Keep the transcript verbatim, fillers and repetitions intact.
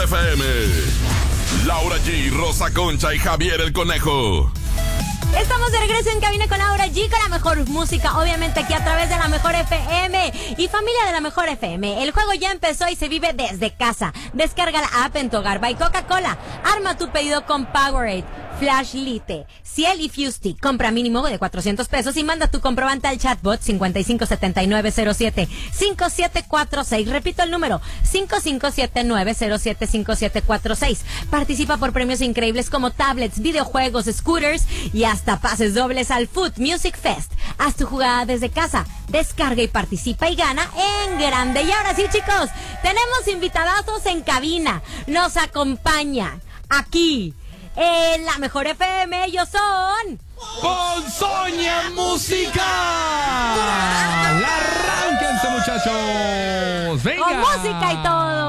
F M. Laura G, Rosa Concha y Javier el Conejo. Estamos de regreso en Cabina con Laura G, con la mejor música, obviamente aquí a través de la Mejor F M. Y familia de la Mejor F M, el juego ya empezó y se vive desde casa. Descarga la app en tu hogar. By Coca-Cola. Arma tu pedido con Powerade, Flash Lite, Ciel y Fusti. Compra mínimo de cuatrocientos pesos y manda tu comprobante al chatbot cinco cinco siete nueve cero siete cinco siete cuatro seis. Repito el número, cinco cinco siete nueve cero siete cinco siete cuatro seis. Participa por premios increíbles como tablets, videojuegos, scooters y hasta pases dobles al Food Music Fest. Haz tu jugada desde casa, descarga y participa y gana en grande. Y ahora sí, chicos, tenemos invitadazos en cabina. Nos acompaña aquí en la Mejor F M. Ellos son Ponzoña Música. ¡Arránquense, muchachos! ¡Venga! Con música y todo.